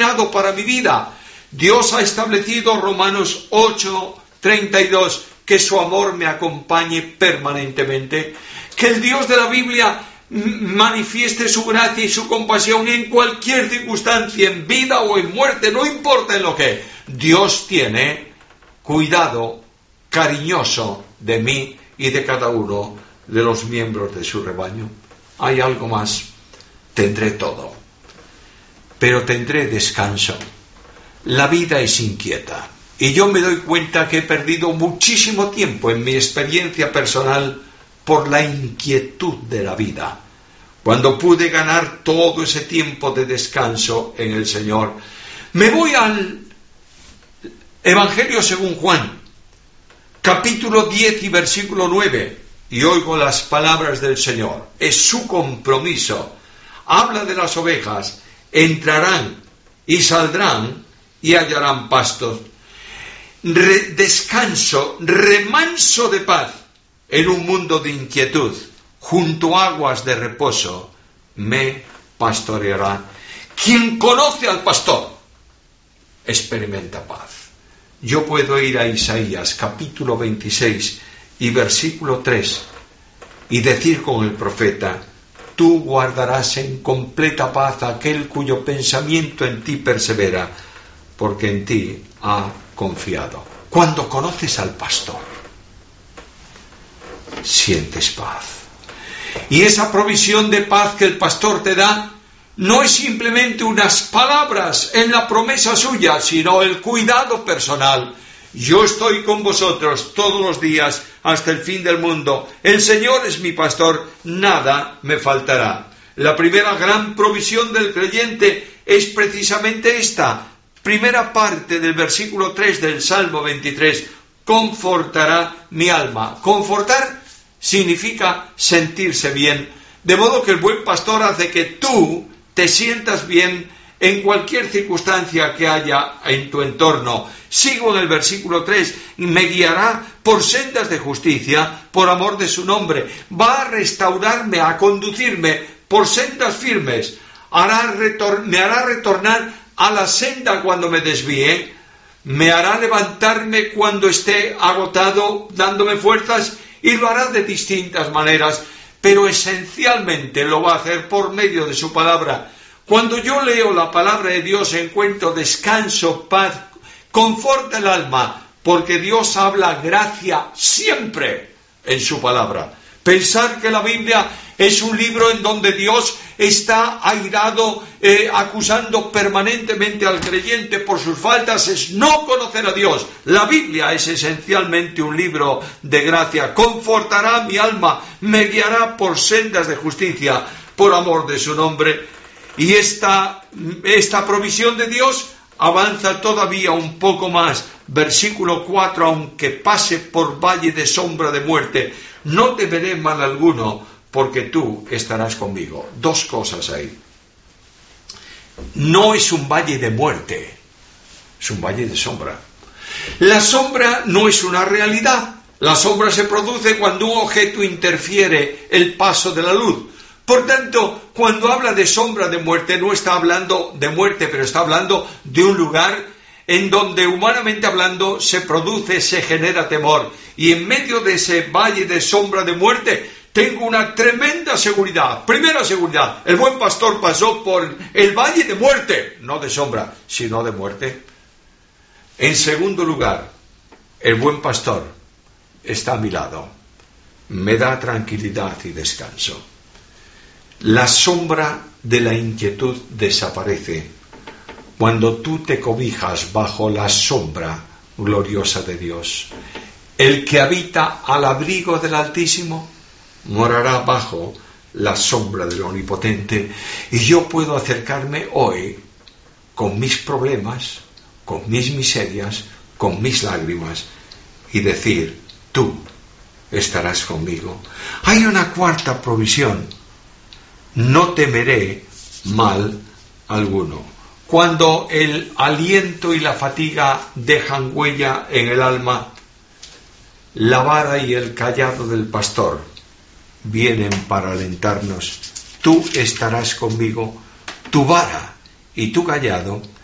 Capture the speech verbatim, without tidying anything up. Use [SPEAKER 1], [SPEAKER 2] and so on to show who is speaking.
[SPEAKER 1] determinado para mi vida. Dios ha establecido, Romanos ocho, treinta y dos, que su amor me acompañe permanentemente. Que el Dios de la Biblia manifieste su gracia y su compasión en cualquier circunstancia, en vida o en muerte, no importa en lo que. Dios tiene cuidado cariñoso de mí y de cada uno de los miembros de su rebaño. Hay algo más. Tendré todo, pero tendré descanso. La vida es inquieta y yo me doy cuenta que he perdido muchísimo tiempo en mi experiencia personal por la inquietud de la vida, cuando pude ganar todo ese tiempo de descanso en el Señor. Me voy al Evangelio según Juan, capítulo diez y versículo nueve, y oigo las palabras del Señor. Es su compromiso. Habla de las ovejas: entrarán y saldrán y hallarán pastos. Re- descanso, remanso de paz en un mundo de inquietud. Junto a aguas de reposo me pastoreará. Quien conoce al pastor experimenta paz. Yo puedo ir a Isaías capítulo veintiséis y versículo tres y decir con el profeta: tú guardarás en completa paz a aquel cuyo pensamiento en ti persevera, porque en ti ha confiado. Cuando conoces al pastor, sientes paz. Y esa provisión de paz que el pastor te da no es simplemente unas palabras en la promesa suya, sino el cuidado personal. Yo estoy con vosotros todos los días hasta el fin del mundo. El Señor es mi pastor, nada me faltará. La primera gran provisión del creyente es precisamente esta. Primera parte del versículo tres del Salmo veintitrés. Confortará mi alma. Confortar significa sentirse bien. De modo que el buen pastor hace que tú te sientas bien en cualquier circunstancia que haya en tu entorno. Sigo en el versículo tres, me guiará por sendas de justicia, por amor de su nombre. Va a restaurarme, a conducirme por sendas firmes. Hará retor- me hará retornar a la senda cuando me desvíe. Me hará levantarme cuando esté agotado, dándome fuerzas, y lo hará de distintas maneras, pero esencialmente lo va a hacer por medio de su palabra. Cuando yo leo la palabra de Dios encuentro descanso, paz, conforta el alma, porque Dios habla gracia siempre en su palabra. Pensar que la Biblia es un libro en donde Dios está airado, eh, acusando permanentemente al creyente por sus faltas, es no conocer a Dios. La Biblia es esencialmente un libro de gracia. Confortará mi alma, me guiará por sendas de justicia, por amor de su nombre. Y esta, esta provisión de Dios avanza todavía un poco más. Versículo cuatro, aunque pase por valle de sombra de muerte, no temeré mal alguno, porque tú estarás conmigo. Dos cosas ahí. No es un valle de muerte, es un valle de sombra. La sombra no es una realidad. La sombra se produce cuando un objeto interfiere el paso de la luz. Por tanto, cuando habla de sombra de muerte, no está hablando de muerte, pero está hablando de un lugar en donde, humanamente hablando, se produce, se genera temor. Y en medio de ese valle de sombra de muerte, tengo una tremenda seguridad. Primera seguridad, el buen pastor pasó por el valle de muerte, no de sombra, sino de muerte. En segundo lugar, el buen pastor está a mi lado, me da tranquilidad y descanso. La sombra de la inquietud desaparece cuando tú te cobijas bajo la sombra gloriosa de Dios. El que habita al abrigo del Altísimo morará bajo la sombra del Omnipotente. Y yo puedo acercarme hoy con mis problemas, con mis miserias, con mis lágrimas y decir: tú estarás conmigo. Hay una cuarta provisión: no temeré mal alguno. Cuando el aliento y la fatiga dejan huella en el alma, la vara y el cayado del pastor vienen para alentarnos. Tú estarás conmigo, tu vara y tu cayado